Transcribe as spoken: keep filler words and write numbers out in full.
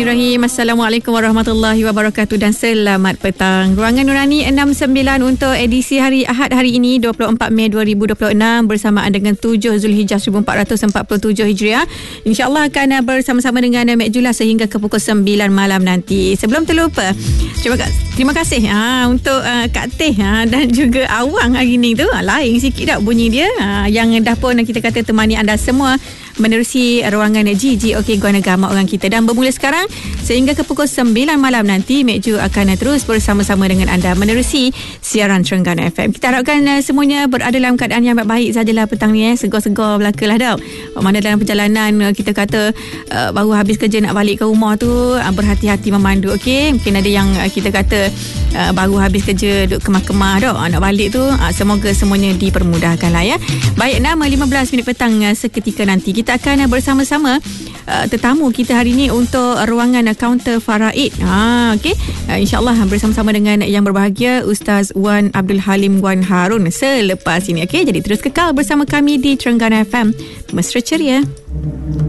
Bismillahirrahmanirrahim. Assalamualaikum warahmatullahi wabarakatuh dan selamat petang. Ruangan Nurani enam sembilan untuk edisi hari Ahad hari ini dua puluh empat Mei dua ribu dua puluh enam bersamaan dengan tujuh Zulhijjah seribu empat ratus empat puluh tujuh Hijriah. InsyaAllah akan bersama-sama dengan Mek Julah sehingga ke pukul sembilan malam nanti. Sebelum terlupa, terima kasih, terima kasih ha, untuk uh, Kak Teh ha, dan juga Awang hari ni tu. Ha, lain sikit tak bunyi dia ha, yang dah pun kita kata temani anda semua menerusi ruangan G G OK Guan Agama orang kita. Dan bermula sekarang sehingga ke pukul sembilan malam nanti, Mek Ju akan terus bersama-sama dengan anda menerusi siaran Terengganu F M. Kita harapkan uh, semuanya berada dalam keadaan yang baik-baik sajalah petang ni eh. Segar-segar belaka lah tau. Mana dalam perjalanan uh, kita kata uh, baru habis kerja nak balik ke rumah tu, uh, berhati-hati memandu, okey. Mungkin ada yang uh, kita kata uh, baru habis kerja duduk kemah-kemah dah, uh, nak balik tu, uh, semoga semuanya dipermudahkan lah ya. Baik, enam lima belas minit petang uh, seketika nanti kita akan uh, bersama-sama uh, tetamu kita hari ini untuk ruangan uh, kaunter faraid. Ha, okey. Uh, InsyaAllah bersama-sama dengan yang berbahagia Ustaz Wan Abdul Halim Wan Harun selepas ini. Okey, jadi terus kekal bersama kami di Terengganu F M. Mesra ceria.